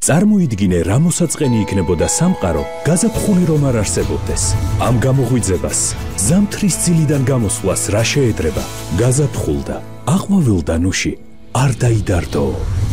წარმოიდგინე, რა მოსაწყენი იქნებოდა სამყარო, გაზაფხული რომ არ არსებობდეს. ამ გამოღვიძებას, ზამთრის ძილიდან გამოსვლას რა შეედრება? გაზაფხულდა, აყვავილდა ნუში, არ დაიდარდო.